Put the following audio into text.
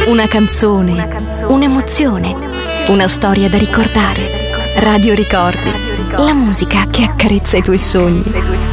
Una canzone, un'emozione, una storia da ricordare. Radio Ricordi, la musica che accarezza i tuoi sogni.